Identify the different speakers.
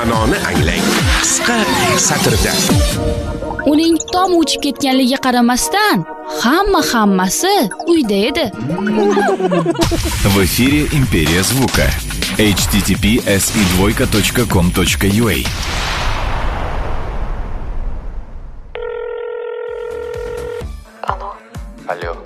Speaker 1: Ma'noni anglang. Qisqa satrda.
Speaker 2: Uning tom o'chib ketganligiga qaramasdan, hammasi uyda edi.
Speaker 3: В эфире Империя звука. https://com.ua.
Speaker 4: Алло.
Speaker 5: Алло.